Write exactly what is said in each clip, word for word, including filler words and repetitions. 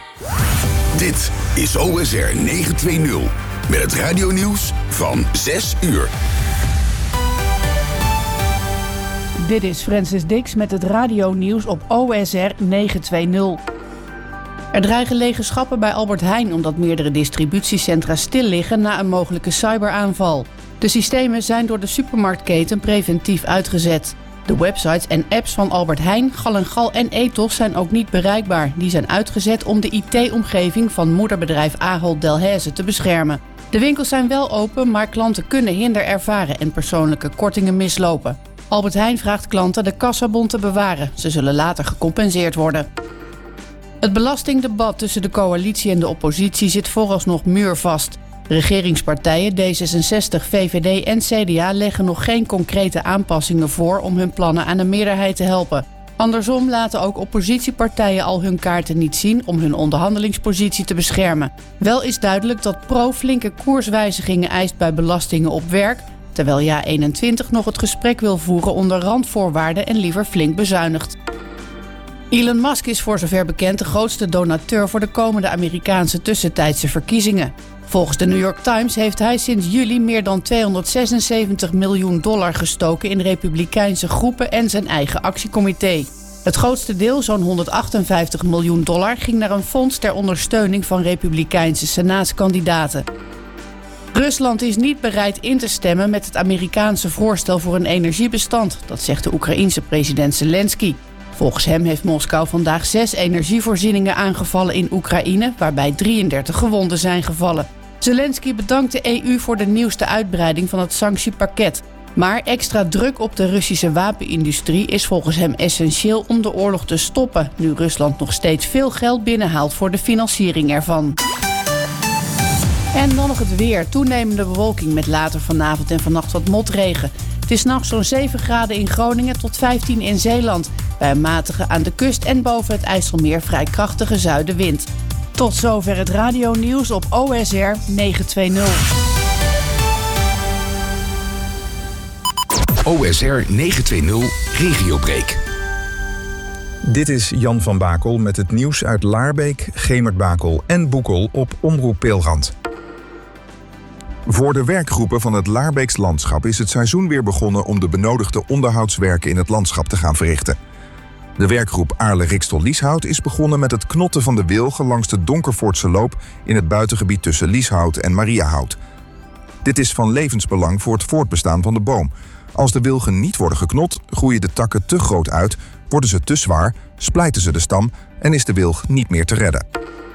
Dit is O S R negenhonderdtwintig met het radionieuws van zes uur. Dit is Francis Dix met het radionieuws op O S R negenhonderdtwintig. Er dreigen lege schappen bij Albert Heijn omdat meerdere distributiecentra stil liggen na een mogelijke cyberaanval. De systemen zijn door de supermarktketen preventief uitgezet. De websites en apps van Albert Heijn, Gal en Gal en Ethos zijn ook niet bereikbaar. Die zijn uitgezet om de I T-omgeving van moederbedrijf Ahold Delhaize te beschermen. De winkels zijn wel open, maar klanten kunnen hinder ervaren en persoonlijke kortingen mislopen. Albert Heijn vraagt klanten de kassabon te bewaren. Ze zullen later gecompenseerd worden. Het belastingdebat tussen de coalitie en de oppositie zit vooralsnog muurvast. Regeringspartijen D zesenzestig, V V D en C D A leggen nog geen concrete aanpassingen voor om hun plannen aan de meerderheid te helpen. Andersom laten ook oppositiepartijen al hun kaarten niet zien om hun onderhandelingspositie te beschermen. Wel is duidelijk dat Pro flinke koerswijzigingen eist bij belastingen op werk, terwijl Ja eenentwintig nog het gesprek wil voeren onder randvoorwaarden en liever flink bezuinigt. Elon Musk is voor zover bekend de grootste donateur voor de komende Amerikaanse tussentijdse verkiezingen. Volgens de New York Times heeft hij sinds juli meer dan tweehonderdzesenzeventig miljoen dollar gestoken in republikeinse groepen en zijn eigen actiecomité. Het grootste deel, zo'n honderdachtenvijftig miljoen dollar, ging naar een fonds ter ondersteuning van republikeinse senaatskandidaten. Rusland is niet bereid in te stemmen met het Amerikaanse voorstel voor een energiebestand, dat zegt de Oekraïense president Zelensky. Volgens hem heeft Moskou vandaag zes energievoorzieningen aangevallen in Oekraïne, waarbij drieëndertig gewonden zijn gevallen. Zelensky bedankt de E U voor de nieuwste uitbreiding van het sanctiepakket. Maar extra druk op de Russische wapenindustrie is volgens hem essentieel om de oorlog te stoppen, nu Rusland nog steeds veel geld binnenhaalt voor de financiering ervan. En dan nog het weer. Toenemende bewolking met later vanavond en vannacht wat motregen. Het is 's nachts zo'n zeven graden in Groningen tot vijftien in Zeeland. Bij een matige aan de kust en boven het IJsselmeer vrij krachtige zuidenwind. Tot zover het radionieuws op O S R negenhonderdtwintig. O S R negenhonderdtwintig Regiobreak. Dit is Jan van Bakel met het nieuws uit Laarbeek, Gemert-Bakel en Boekel op Omroep Peelrand. Voor de werkgroepen van het Laarbeeks landschap is het seizoen weer begonnen om de benodigde onderhoudswerken in het landschap te gaan verrichten. De werkgroep Aarle-Rixtel-Lieshout is begonnen met het knotten van de wilgen langs de Donkervoortse loop in het buitengebied tussen Lieshout en Mariahout. Dit is van levensbelang voor het voortbestaan van de boom. Als de wilgen niet worden geknot, groeien de takken te groot uit, worden ze te zwaar, splijten ze de stam en is de wilg niet meer te redden.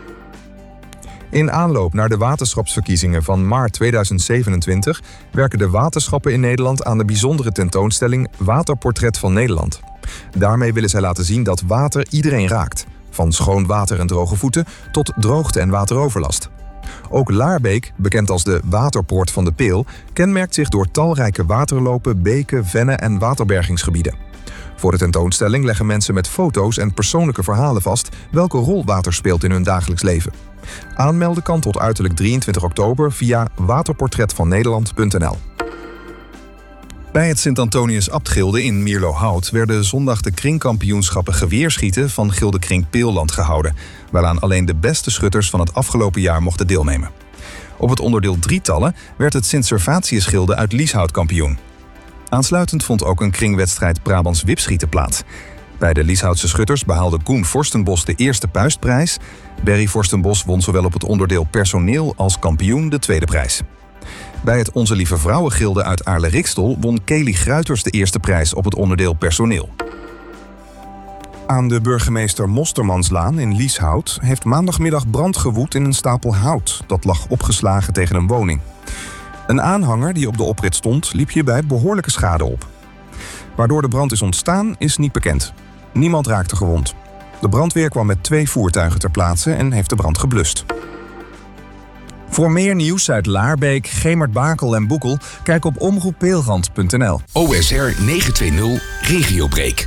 In aanloop naar de waterschapsverkiezingen van maart tweeduizend zevenentwintig werken de waterschappen in Nederland aan de bijzondere tentoonstelling Waterportret van Nederland. Daarmee willen zij laten zien dat water iedereen raakt, van schoon water en droge voeten tot droogte en wateroverlast. Ook Laarbeek, bekend als de waterpoort van de Peel, kenmerkt zich door talrijke waterlopen, beken, vennen en waterbergingsgebieden. Voor de tentoonstelling leggen mensen met foto's en persoonlijke verhalen vast welke rol water speelt in hun dagelijks leven. Aanmelden kan tot uiterlijk drieëntwintig oktober via waterportretvannederland punt n l. Bij het Sint-Antonius Abtgilde in Mierlo-Hout werden zondag de kringkampioenschappen geweerschieten van Gildekring Peelland gehouden, waaraan alleen de beste schutters van het afgelopen jaar mochten deelnemen. Op het onderdeel drietallen werd het Sint-Servatius-Gilde uit Lieshout kampioen. Aansluitend vond ook een kringwedstrijd Brabants wipschieten plaats. Bij de Lieshoutse schutters behaalde Koen Forstenbos de eerste puistprijs. Berry Forstenbos won zowel op het onderdeel personeel als kampioen de tweede prijs. Bij het Onze Lieve Vrouwengilde uit Aarle-Rixtel won Kelly Gruiters de eerste prijs op het onderdeel personeel. Aan de burgemeester Mostermanslaan in Lieshout heeft maandagmiddag brand gewoed in een stapel hout dat lag opgeslagen tegen een woning. Een aanhanger die op de oprit stond liep hierbij behoorlijke schade op. Waardoor de brand is ontstaan is niet bekend. Niemand raakte gewond. De brandweer kwam met twee voertuigen ter plaatse en heeft de brand geblust. Voor meer nieuws uit Laarbeek, Gemert-Bakel en Boekel, kijk op omroep peelrand punt n l. O S R negenhonderdtwintig Regiobreak.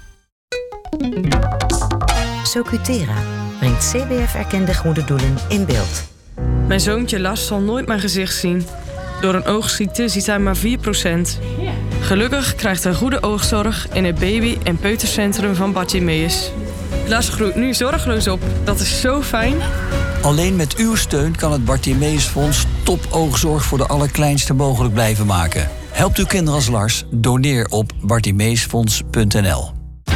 Socutera brengt C B F-erkende goede doelen in beeld. Mijn zoontje Lars zal nooit mijn gezicht zien. Door een oogziekte ziet hij maar vier procent. Gelukkig krijgt hij goede oogzorg in het baby- en peutercentrum van Bartimeus. Lars groeit nu zorgeloos op. Dat is zo fijn. Alleen met uw steun kan het Bartimeusfonds topoogzorg voor de allerkleinste mogelijk blijven maken. Helpt uw kinderen als Lars? Doneer op bartimeusfonds punt n l.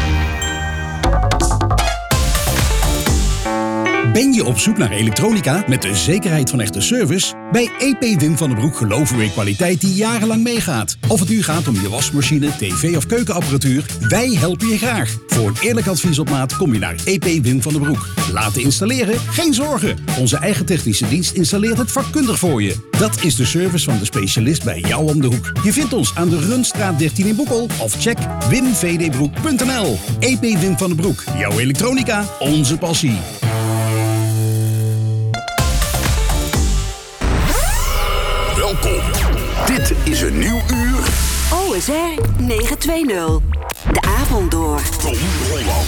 Ben je op zoek naar elektronica met de zekerheid van echte service? Bij E P Wim van den Broek geloven we in kwaliteit die jarenlang meegaat. Of het nu gaat om je wasmachine, tv of keukenapparatuur, wij helpen je graag. Voor een eerlijk advies op maat kom je naar E P Wim van den Broek. Laten installeren? Geen zorgen. Onze eigen technische dienst installeert het vakkundig voor je. Dat is de service van de specialist bij jou om de hoek. Je vindt ons aan de Runstraat dertien in Boekel of check wim v d broek punt n l. E P Wim van den Broek. Jouw elektronica, onze passie. Welkom. Dit is een nieuw uur. O S R negen twee nul. De avond door. Tom Holland.